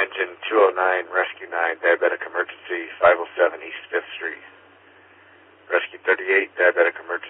Engine 209, Rescue 9, diabetic emergency, 507 East 5th Street. Rescue 38, diabetic emergency.